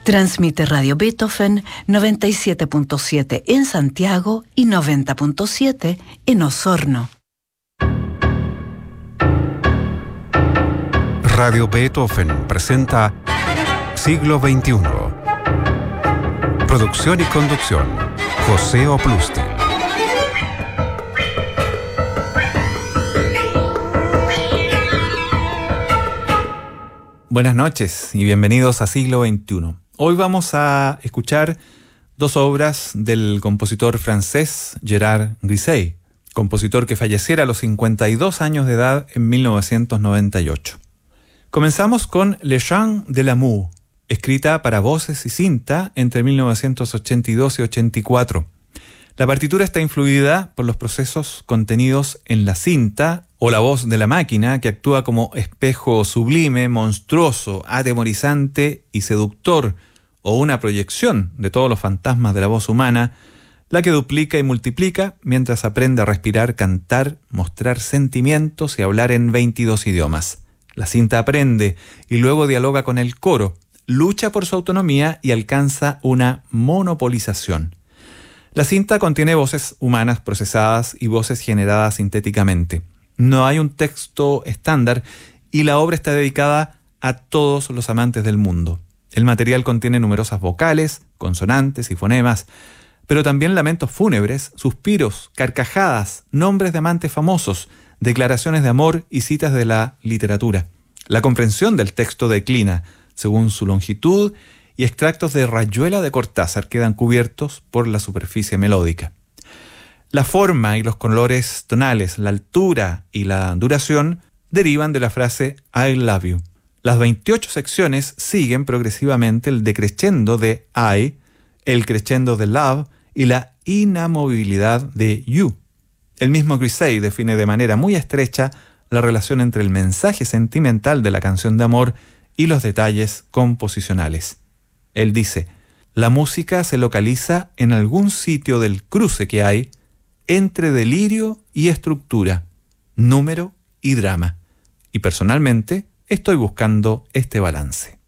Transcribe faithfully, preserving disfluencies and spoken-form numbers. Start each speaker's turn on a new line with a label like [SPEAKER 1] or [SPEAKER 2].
[SPEAKER 1] Transmite Radio Beethoven noventa y siete punto siete en Santiago y noventa punto siete en Osorno.
[SPEAKER 2] Radio Beethoven presenta Siglo veintiuno. Producción y conducción, José Oplustil.
[SPEAKER 3] Buenas noches y bienvenidos a Siglo veintiuno. Hoy vamos a escuchar dos obras del compositor francés Gérard Griset, compositor que falleciera a los cincuenta y dos años de edad en mil novecientos noventa y ocho. Comenzamos con Le Chant de l'amour, escrita para voces y cinta entre mil novecientos ochenta y dos y ochenta y cuatro. La partitura está influida por los procesos contenidos en la cinta o la voz de la máquina, que actúa como espejo sublime, monstruoso, atemorizante y seductor, o una proyección de todos los fantasmas de la voz humana, la que duplica y multiplica mientras aprende a respirar, cantar, mostrar sentimientos y hablar en veintidós idiomas. La cinta aprende y luego dialoga con el coro, lucha por su autonomía y alcanza una monopolización. La cinta contiene voces humanas procesadas y voces generadas sintéticamente. No hay un texto estándar y la obra está dedicada a todos los amantes del mundo. El material contiene numerosas vocales, consonantes y fonemas, pero también lamentos fúnebres, suspiros, carcajadas, nombres de amantes famosos, declaraciones de amor y citas de la literatura. La comprensión del texto declina según su longitud y extractos de Rayuela de Cortázar quedan cubiertos por la superficie melódica. La forma y los colores tonales, la altura y la duración derivan de la frase I love you. Las veintiocho secciones siguen progresivamente el decrescendo de I, el crescendo de love y la inamovibilidad de you. El mismo Griset define de manera muy estrecha la relación entre el mensaje sentimental de la canción de amor y los detalles composicionales. Él dice, la música se localiza en algún sitio del cruce que hay entre delirio y estructura, número y drama. Y personalmente estoy buscando este balance.